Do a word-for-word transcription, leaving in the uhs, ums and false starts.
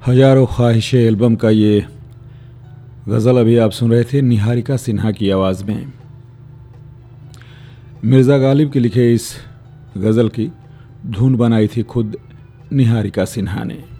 हजारों ख्वाहिशें एल्बम का ये गज़ल अभी आप सुन रहे थे निहारिका सिन्हा की आवाज़ में। मिर्ज़ा गालिब के लिखे इस गज़ल की धुन बनाई थी खुद निहारिका सिन्हा ने।